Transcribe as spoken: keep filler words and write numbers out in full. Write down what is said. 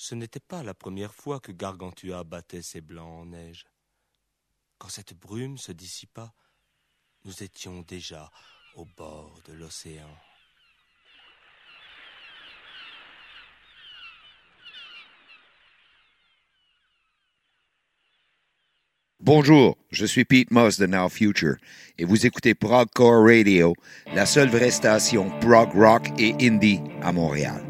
Ce n'était pas la première fois que Gargantua battait ses blancs en neige. Quand cette brume se dissipa, nous étions déjà au bord de l'océan. Bonjour, je suis Pete Moss de Now Future et vous écoutez Progcore Radio, la seule vraie station prog rock et indie à Montréal.